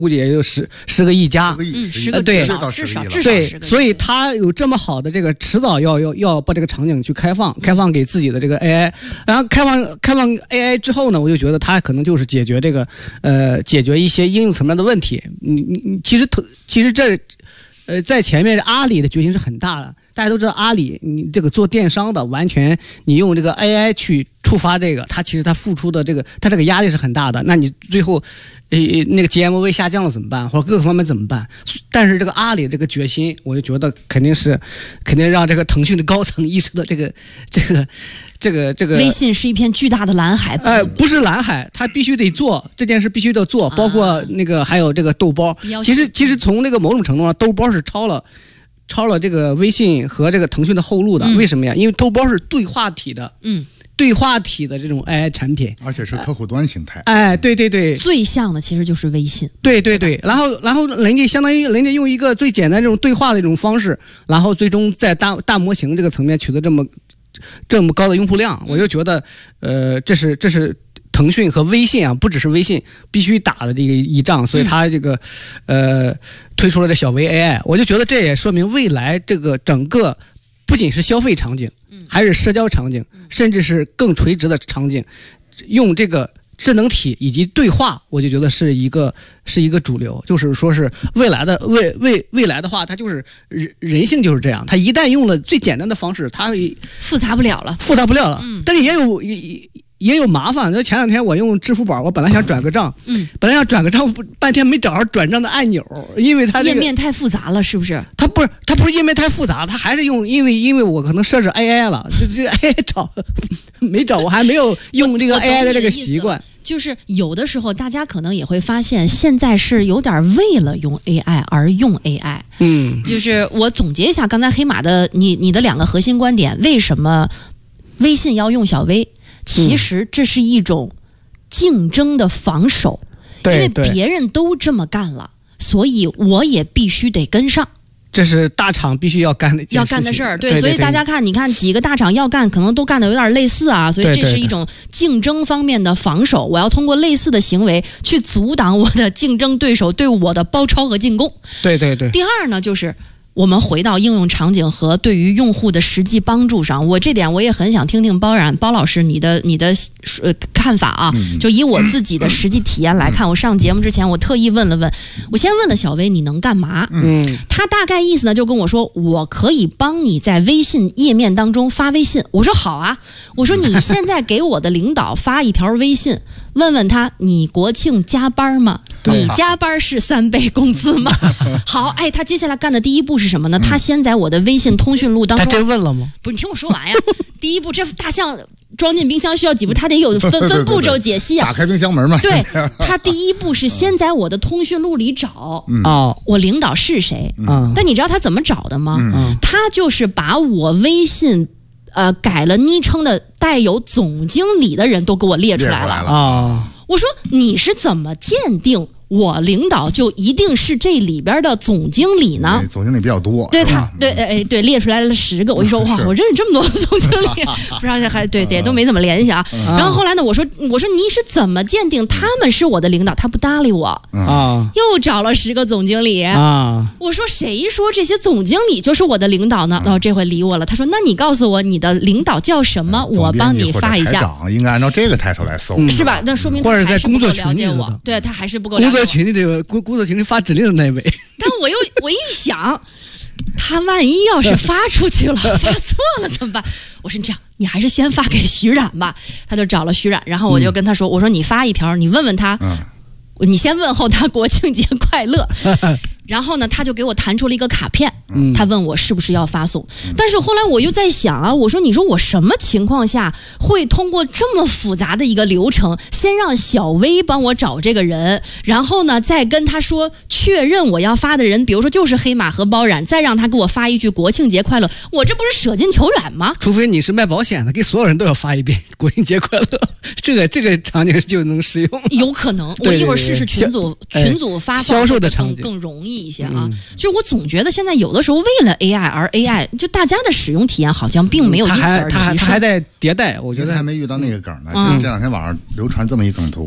估计也有10个亿加 ，10个对， 至少对，所以他有这么好的这个，迟早要把这个场景去开放给自己的这个 AI， 然后开放 AI 之后呢，我就觉得他可能就是解决这个解决一些应用层面的问题。其实这在前面阿里的决心是很大的。大家都知道阿里，你这个做电商的，完全你用这个 AI 去触发这个，它其实它付出的这个压力是很大的。那你最后，那个 GMV 下降了怎么办，或者各个方面怎么办？但是这个阿里这个决心，我就觉得肯定让这个腾讯的高层意识到这个微信是一片巨大的蓝海。 不是蓝海，他必须得做这件事，必须得做，包括那个还有这个豆包。其实从那个某种程度上，豆包是超了这个微信和这个腾讯的后路的。为什么呀？因为豆包是对话体的，对话体的这种 AI 产品， 而且是客户端形态。 对， 最像的其实就是微信。 对，然后人家相当于人家用一个最简单这种对话的这种方式，然后最终在大模型这个层面取得这么高的用户量，我就觉得这是腾讯和微信啊，不只是微信必须打的这个一仗，所以他这个推出了这小微 AI， 我就觉得这也说明未来这个整个不仅是消费场景，还是社交场景，甚至是更垂直的场景，用这个智能体以及对话，我就觉得是一个主流，就是说是未来的话，它就是人性就是这样，它一旦用了最简单的方式，它复杂不了了。 但是也有麻烦。就前2天我用支付宝，我本来想转个账，半天没找着转账的按钮，因为它、这个、 页面太复杂了，是不是？ 它不是页面太复杂，它还是用，因为我可能设置 AI 了，这 AI 没找，我还没有用这个 AI 的这个习惯。 就是有的时候大家可能也会发现，现在是有点为了用 AI 而用 AI。就是我总结一下刚才黑马的你的2个核心观点，为什么微信要用小微？其实这是一种竞争的防守，因为别人都这么干了，所以我也必须得跟上。 这是大厂必须要干的事儿，对，所以大家看，你看几个大厂要干，可能都干的有点类似啊，所以这是一种竞争方面的防守。我要通过类似的行为去阻挡我的竞争对手对我的包抄和进攻。 对。 第二呢，就是我们回到应用场景和对于用户的实际帮助上，这点我也很想听听包老师你的看法啊。就以我自己的实际体验来看，我上节目之前我特意问了，我先问了小薇你能干嘛？他大概意思呢就跟我说，我可以帮你在微信页面当中发微信。我说好啊，我说你现在给我的领导发一条微信。问问他，你国庆加班吗？你加班是3倍工资吗？好，他接下来干的第一步是什么呢？他先在我的微信通讯录当中， 他真问了吗？ 不是，你听我说完呀。第一步，这大象装进冰箱需要几步？他得有分步骤解析啊。 打开冰箱门嘛。 对，他第一步是先在我的通讯录里找我领导是谁。但你知道他怎么找的吗？他就是把我微信改了昵称的带有总经理的人都给我列出来了。我说你是怎么鉴定我领导就一定是这里边的总经理呢？ 总经理比较多， 对他对列出来了10个，我一说哇，我认识这么多总经理，不知道还对都没怎么联系啊。然后后来呢，我说你是怎么鉴定他们是我的领导？他不搭理我又找了10个总经理我说谁说这些总经理就是我的领导呢？这回理我了，他说那你告诉我你的领导叫什么，我帮你发一下。 应该按照这个抬头来搜， 是吧？那说明他还是不够了解我，对他还是不够了解我。 工作群里发指令的那位。 但我一想，他万一要是发出去了发错了怎么办？我说这样，你还是先发给徐冉吧。他就找了徐冉，然后我就跟他说，我说你发一条，你问问他，你先问候他国庆节快乐。然后呢，他就给我弹出了一个卡片，他问我是不是要发送。但是后来我又在想啊，我说你说我什么情况下会通过这么复杂的一个流程，先让小薇帮我找这个人，然后呢再跟他说确认我要发的人，比如说就是黑马和包冉，再让他给我发一句国庆节快乐，我这不是舍近求远吗？ 除非你是卖保险的，给所有人都要发一遍国庆节快乐，这个场景就能适用。 有可能，我一会儿试试群组发放销售的场景更容易一些啊。就是我总觉得现在有的时候为了 AI 而 AI， 就大家的使用体验好像并没有因此而提升， 它还在迭代。我觉得还没遇到那个梗呢。就是这2天网上流传这么一梗图，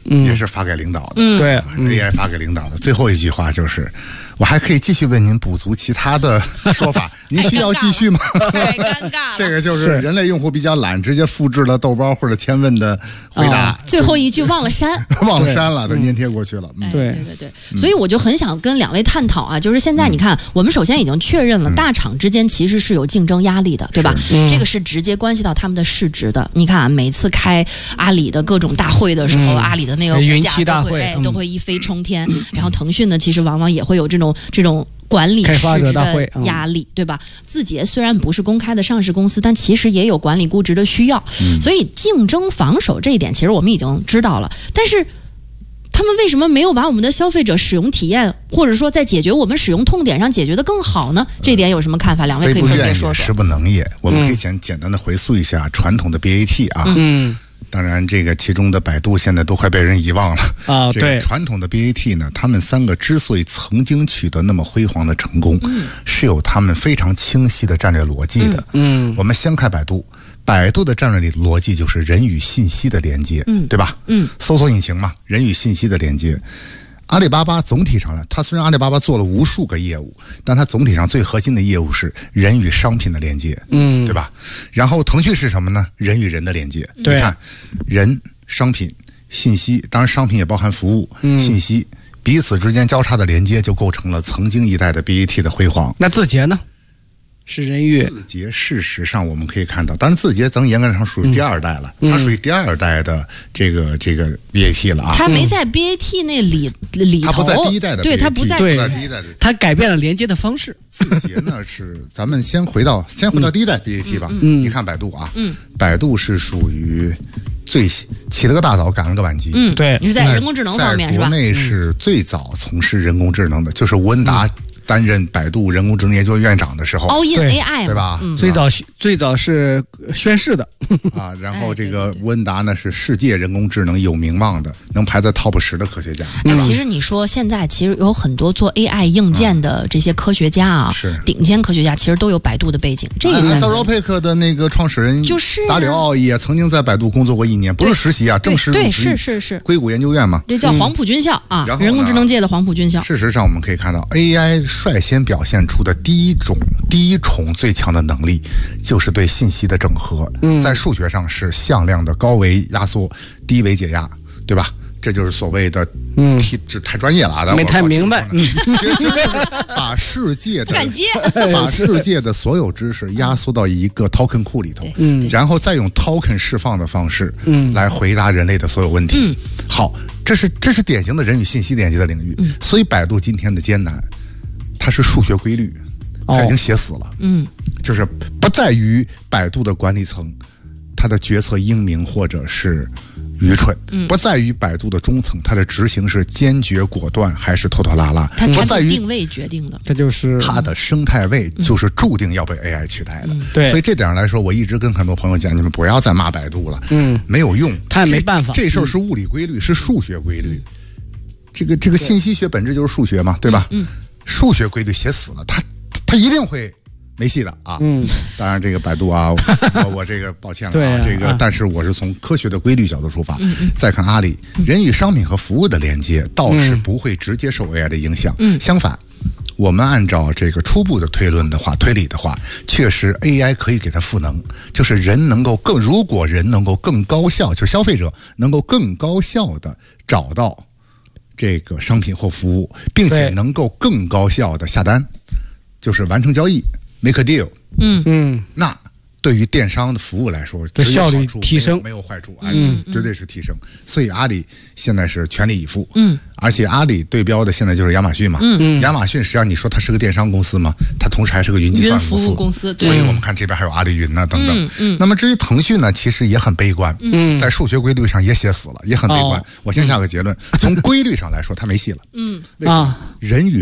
也是发给领导的。 对 ，AI 发给领导的最后一句话就是。我还可以继续为您补足其他的说法，您需要继续吗？ 太尴尬了。 这个就是人类用户比较懒，直接复制了豆包或者千问的回答， 最后一句忘了删， 忘了删了，都粘贴过去了。 对，所以我就很想跟两位探讨啊，就是现在你看，我们首先已经确认了，大厂之间其实是有竞争压力的，对吧？这个是直接关系到他们的市值的。你看啊，每次开阿里的各种大会的时候，阿里的那个股价都会一飞冲天。然后腾讯呢，其实往往也会有这种管理市值的压力，对吧？字节虽然不是公开的上市公司，但其实也有管理估值的需要，所以竞争防守这一点，其实我们已经知道了。但是他们为什么没有把我们的消费者使用体验，或者说在解决我们使用痛点上解决得更好呢？这一点有什么看法？两位可以分别说说。 非不愿也，实不能也。我们可以简单的回溯一下传统的 BAT 啊。当然，这个其中的百度现在都快被人遗忘了啊。这个传统的 BAT 呢，他们三个之所以曾经取得那么辉煌的成功，是有他们非常清晰的战略逻辑的。我们先看百度，百度的战略逻辑就是人与信息的连接，对吧？搜索引擎嘛，人与信息的连接。阿里巴巴总体上呢，它虽然阿里巴巴做了无数个业务，但它总体上最核心的业务是人与商品的连接，对吧？然后腾讯是什么呢？人与人的连接。你看，人、商品、信息，当然商品也包含服务、信息，彼此之间交叉的连接，就构成了曾经一代的 BAT 的辉煌。 那字节呢？是人与字节，事实上我们可以看到，当然字节咱严格上属于第二代了，它属于第二代的这个 BAT 了啊。 它没在 BAT 那里头， 它不在第一代的 BAT， 对，它不在第一代的， 它改变了连接的方式。 字节呢是咱们先回到第一代 BAT 吧。你看百度啊，百度是属于最起了个大早，赶了个晚集。 对， 你是在人工智能方面是吧？ 在国内是最早从事人工智能的，就是吴文达担任百度人工智能研究院长的时候 ，All in AI 对吧？ 最早是宣誓的啊。然后这个吴文达呢是世界人工智能有名望的，能排在 Top 10的科学家。 其实你说现在其实有很多做 AI 硬件的这些科学家啊， 是顶尖科学家，其实都有百度的背景。这个 Anthropic 的那个创始人就是达里奥也曾经在百度工作过1年，不是实习啊，正式入职。 对，是硅谷研究院嘛， 这叫黄埔军校啊，人工智能界的黄埔军校。 事实上，我们可以看到 AI 率先表现出的第一重最强的能力，就是对信息的整合。在数学上是向量的高维压缩，低维解压，对吧？这就是所谓的这太专业了啊， 没太明白。 就是把世界的所有知识压缩到一个 token 库里头，然后再用 token 释放的方式，来回答人类的所有问题。好，这是典型的人与信息连接的领域。所以百度今天的艰难，它是数学规律，它已经写死了。就是不在于百度的管理层他的决策英明或者是愚蠢，不在于百度的中层它的执行是坚决果断还是拖拖拉拉， 不在于定位决定的， 这就是它的生态位就是注定要被 AI 取代的。 对， 所以这点上来说，我一直跟很多朋友讲，你们不要再骂百度了，没有用， 他也没办法。 这事儿是物理规律，是数学规律。这个信息学本质就是数学嘛，对吧？数学规律写死了，它一定会没戏的啊。当然这个百度啊，我这个抱歉了啊，这个但是我是从科学的规律角度出发。再看阿里，人与商品和服务的连接倒是不会直接受 AI 的影响。相反，我们按照这个初步的推理的话，确实 AI 可以给它赋能，就是如果人能够更高效，就是消费者能够更高效的找到这个商品或服务，并且能够更高效的下单，就是完成交易 ，make a deal。那对于电商的服务来说， 效率提升没有坏处啊，绝对是提升。所以阿里现在是全力以赴，而且阿里对标的现在就是亚马逊嘛，亚马逊实际上你说它是个电商公司嘛，它同时还是个云计算公司， 所以我们看这边还有阿里云呢等等。那么至于腾讯呢，其实也很悲观，在数学规律上也写死了，也很悲观。我先下个结论，从规律上来说，它没戏了。为什么？人与